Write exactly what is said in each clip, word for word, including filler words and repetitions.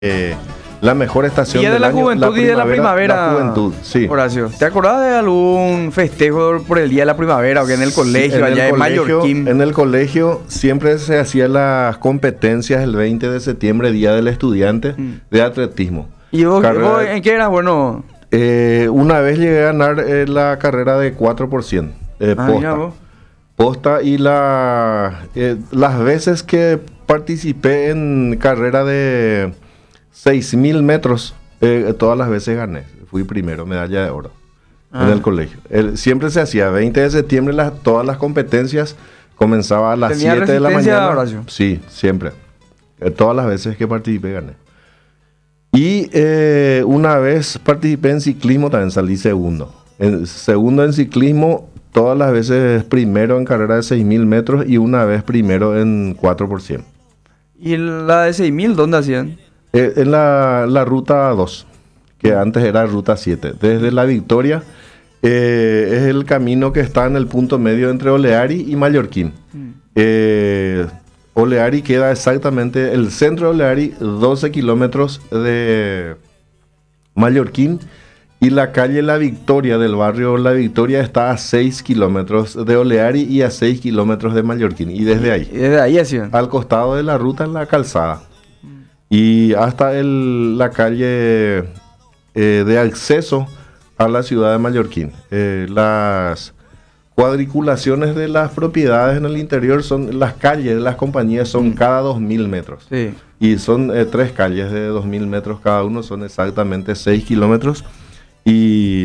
eh, la mejor estación Día de del la año, Juventud y de la primavera. La juventud, sí. Horacio, ¿te acordás de algún festejo por el Día de la Primavera o que en el colegio, en allá el en colegio, Mallorquín? En el colegio siempre se hacían las competencias el veinte de septiembre, Día del Estudiante, Mm. de atletismo. ¿Y vos, Carrera- vos en qué eras bueno? Eh, una vez llegué a ganar eh, la carrera de cuatro por ciento, eh, Ah, mira posta. vos. Posta y la, eh, las veces que participé en carrera de seis mil metros, eh, todas las veces gané. Fui primero, medalla de oro Ah. en el colegio. El- siempre se hacía veinte de septiembre, las, todas las competencias comenzaba a las ¿Tenía siete de la resistencia, mañana. Horacio? Sí, siempre. Eh, todas las veces que participé gané. Y eh, una vez participé en ciclismo, también salí segundo. En, segundo en ciclismo, todas las veces primero en carrera de seis mil metros y una vez primero en cuatro por ciento. ¿Y la de seis mil dónde hacían? Eh, en la, la ruta dos, que antes era ruta siete. Desde La Victoria, eh, es el camino que está en el punto medio entre Oleari y Mallorquín. Eh, Oleari queda exactamente, el centro de Oleari, doce kilómetros de Mallorquín, y la calle La Victoria del barrio La Victoria está a seis kilómetros de Oleari y a seis kilómetros de Mallorquín. Y desde Y ahí, desde ahí hacían. al costado de la ruta, en la calzada. Y hasta el, la calle eh, de acceso a la ciudad de Mallorquín. Eh, las cuadriculaciones de las propiedades en el interior son, las calles de las compañías son Mm. cada dos mil metros. Sí. Y son eh, tres calles de dos mil metros cada uno, son exactamente seis kilómetros. Y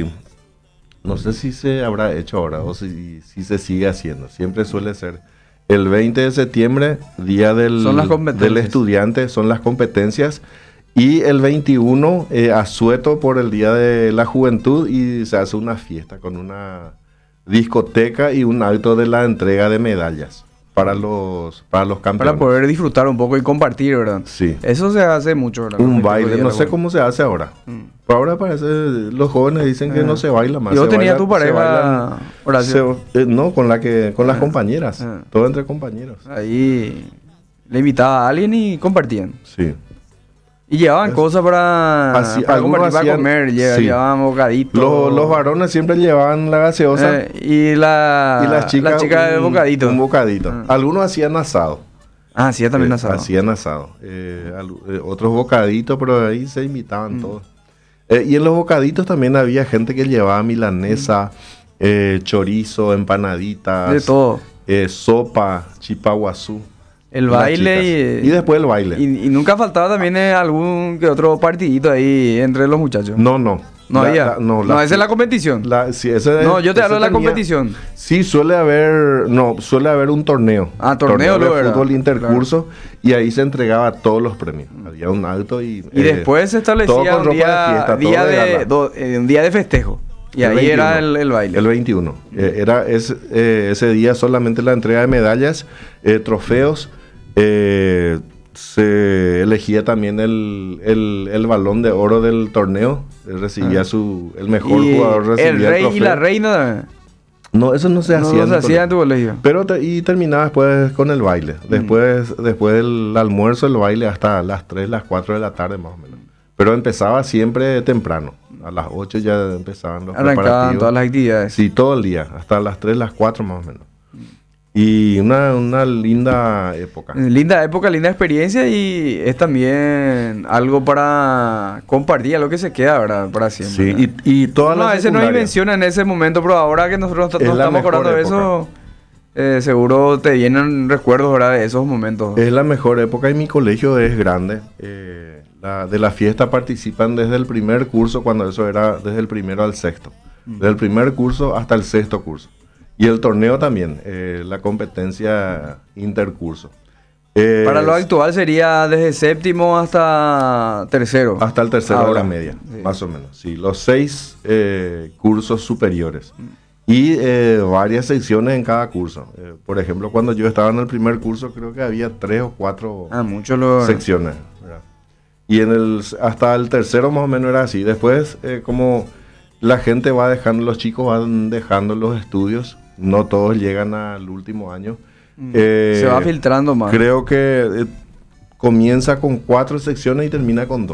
no sé si se habrá hecho ahora o si, si se sigue haciendo. Siempre suele ser el veinte de septiembre, día del, Son las competencias. del estudiante, son las competencias. Y el veintiuno, eh, asueto por el Día de la Juventud, y se hace una fiesta con una discoteca y un acto de la entrega de medallas para los, para los campeones. Para poder disfrutar un poco y compartir, ¿verdad? Sí. Eso se hace mucho, ¿verdad? Con Un el tipo de baile, Día de no la sé Juventud. cómo se hace ahora. Mm. Pero ahora parece, los jóvenes dicen que Ah. no se baila más. ¿Y vos se tenías baila- tu se pareja, bailan- Horacio? se- eh, no, con la que, con las Ah. compañeras, Ah. todo entre compañeros. Ahí le invitaba a alguien y compartían. Sí. Y llevaban Es- cosas para, Así- para algunos compartir, para hacían- comer. lle- sí. Llevaban bocaditos. Los, los varones siempre llevaban la gaseosa Eh, y la, y las chicas la chica del un- bocadito. Un bocadito. Ah. Algunos hacían asado. Ah, sí, también Eh, asado. Hacían asado. Eh, al- eh, otros bocaditos, pero ahí se invitaban Mm. todos. Eh, y en los bocaditos también había gente que llevaba milanesa, eh, chorizo, empanaditas. De todo. eh, sopa, chipaguazú. El Las baile chicas. y, Y después el baile. y, y nunca faltaba también eh, algún que otro partidito ahí entre los muchachos. No, no. No La- había. la- no, la- esa es la competición. la- sí, ese- no, yo te ese hablo de la tenía- competición. Sí, suele haber, no, suele haber un torneo. Ah, torneo luego de era. fútbol intercurso, y ahí se entregaba todos los premios. Había un alto y... Y eh, después se todo establecía con un ropa de día, fiesta, todo día de de, gala. do- eh, un día de festejo. Y El ahí era veintiuno, el, el baile. El veintiuno. Eh, era es, eh, ese día solamente la entrega de medallas, eh, trofeos. eh, se elegía también el, el, el balón de oro del torneo. Él recibía Ah. su... El mejor Y jugador recibía el el, rey y trofeo. la reina No, eso no se no, hacía. no en se el hacía en tu colegio. colegio. Pero te- y terminaba después con el baile. Después, después del almuerzo, el baile hasta las tres, las cuatro de la tarde más o menos. Pero empezaba siempre temprano. A las ocho ya empezaban los Arrancaban preparativos. todas las actividades. Sí, todo el día. Hasta las tres, las cuatro más o menos. Y una, una linda época. Linda época, linda experiencia y es también algo para compartir, algo que se queda, ¿verdad? Para siempre. Sí, ¿verdad? y, y toda No, la a veces no secundaria. dimensiona en ese momento, pero ahora que nosotros nos Es nos la estamos mejor acordando de época. eso, eh, seguro te vienen recuerdos, ¿verdad? De esos momentos. Es la mejor época y mi colegio es grande. Eh, la- de la fiesta participan desde el primer curso, cuando eso era desde el primero al sexto. Desde el primer curso hasta el sexto curso. Y el torneo también, eh, la competencia intercurso. Eh, Para lo actual sería desde séptimo hasta tercero. Hasta el tercero Ahora. de la media, Sí. más o menos. Sí, los seis eh, cursos superiores. Y eh, varias secciones en cada curso. Eh, por ejemplo, cuando yo estaba en el primer curso, creo que había tres o cuatro Ah, muchos lo... secciones. ¿verdad? Y en el, hasta el tercero más o menos era así. Después, eh, como la gente va dejando, los chicos van dejando los estudios, no todos llegan al último año. Mm. Eh, Se va filtrando más. Creo que eh, comienza con cuatro secciones y termina con dos.